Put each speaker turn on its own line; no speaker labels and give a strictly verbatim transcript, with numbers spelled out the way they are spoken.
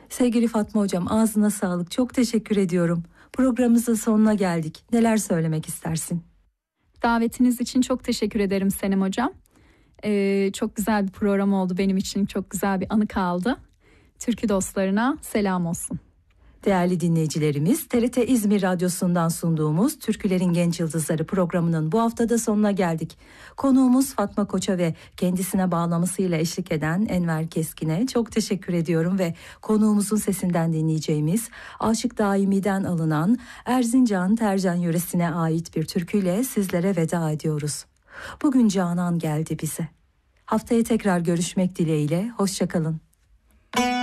Sevgili Fatma Hocam, ağzına sağlık. Çok teşekkür ediyorum. Programımızın sonuna geldik. Neler söylemek istersin?
Davetiniz için çok teşekkür ederim Senem Hocam. Ee, çok güzel bir program oldu benim için. Çok güzel bir anı kaldı. Türkü dostlarına selam olsun.
Değerli dinleyicilerimiz, T R T İzmir Radyosu'ndan sunduğumuz Türkülerin Genç Yıldızları programının bu haftada sonuna geldik. Konuğumuz Fatma Koç'a ve kendisine bağlamasıyla eşlik eden Enver Keskin'e çok teşekkür ediyorum ve konuğumuzun sesinden dinleyeceğimiz Aşık Daimi'den alınan Erzincan Tercan yöresine ait bir türküyle sizlere veda ediyoruz. Bugün Canan geldi bize. Haftaya tekrar görüşmek dileğiyle, hoşça kalın.